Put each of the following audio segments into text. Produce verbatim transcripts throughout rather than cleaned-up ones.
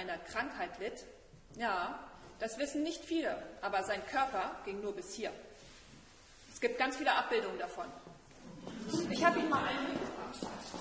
einer Krankheit litt? Ja, das wissen nicht viele, aber sein Körper ging nur bis hier. Es gibt ganz viele Abbildungen davon. Ich habe Ihnen mal einen mitgebracht.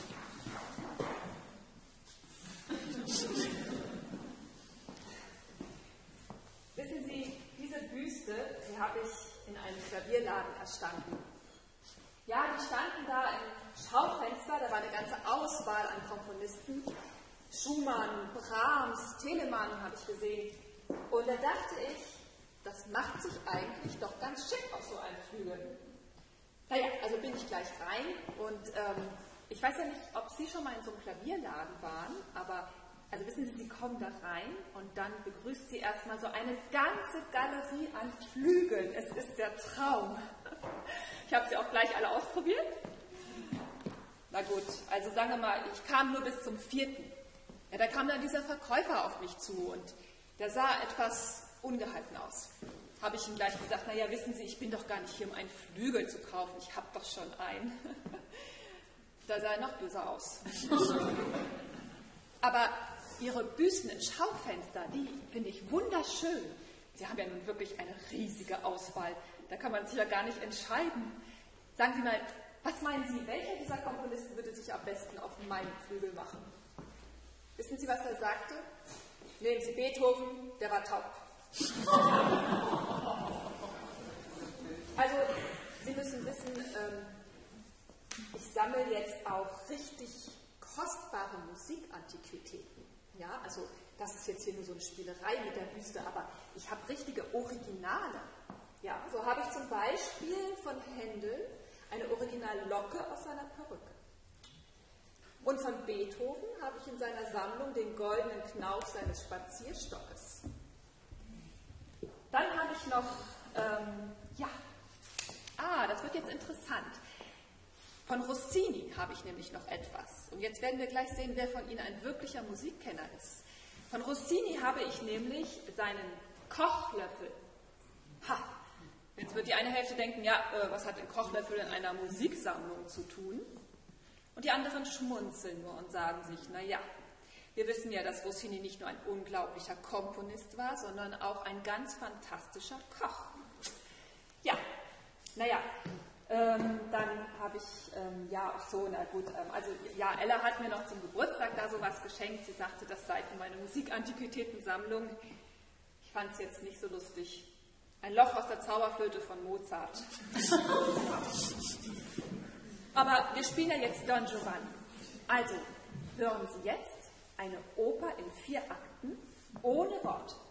Wissen Sie, diese Büste, die habe ich in einem Klavierladen erstanden. Ja, die standen da im Schaufenster, da war eine ganze Auswahl an Komponisten. Schumann, Brahms, Telemann habe ich gesehen. Und da dachte ich, das macht sich eigentlich doch ganz schick auf so einem Flügel. Naja, also bin ich gleich rein und ähm, ich weiß ja nicht, ob Sie schon mal in so einem Klavierladen waren, aber also wissen Sie, Sie kommen da rein und dann begrüßt Sie erstmal so eine ganze Galerie an Flügeln. Es ist der Traum. Ich habe sie auch gleich alle ausprobiert. Na gut, also sagen wir mal, ich kam nur bis zum vierten. Ja, da kam dann dieser Verkäufer auf mich zu und der sah etwas ungehalten aus. Habe ich ihm gleich gesagt, naja, wissen Sie, ich bin doch gar nicht hier, um einen Flügel zu kaufen. Ich habe doch schon einen. Da sah er noch böser aus. Aber Ihre Büsten im Schaufenster, die finde ich wunderschön. Sie haben ja nun wirklich eine riesige Auswahl. Da kann man sich ja gar nicht entscheiden. Sagen Sie mal, was meinen Sie, welcher dieser Komponisten würde sich am besten auf meinen Flügel machen? Wissen Sie, was er sagte? Nehmen Sie Beethoven, der war taub. Also, Sie müssen wissen, ähm, ich sammle jetzt auch richtig kostbare Musikantiquitäten. Ja, also das ist jetzt hier nur so eine Spielerei mit der Büste, aber ich habe richtige Originale. Ja, so habe ich zum Beispiel von Händel eine Originallocke aus seiner Perücke. Und von Beethoven habe ich in seiner Sammlung den goldenen Knauf seines Spazierstockes. Dann habe ich noch, ähm, ja, ah, das wird jetzt interessant. Von Rossini habe ich nämlich noch etwas. Und jetzt werden wir gleich sehen, wer von Ihnen ein wirklicher Musikkenner ist. Von Rossini habe ich nämlich seinen Kochlöffel. Ha! Jetzt wird die eine Hälfte denken, ja, äh, was hat ein Kochlöffel in einer Musiksammlung zu tun? Und die anderen schmunzeln nur und sagen sich, naja, wir wissen ja, dass Rossini nicht nur ein unglaublicher Komponist war, sondern auch ein ganz fantastischer Koch. Ja, naja, ähm, dann habe ich, ähm, ja, ach so, na gut, ähm, also ja, Ella hat mir noch zum Geburtstag da sowas geschenkt. Sie sagte, das sei für meine Musikantiquitätensammlung. Ich fand es jetzt nicht so lustig. Ein Loch aus der Zauberflöte von Mozart. Aber wir spielen ja jetzt Don Giovanni. Also, hören Sie jetzt eine Oper in vier Akten, ohne Wort.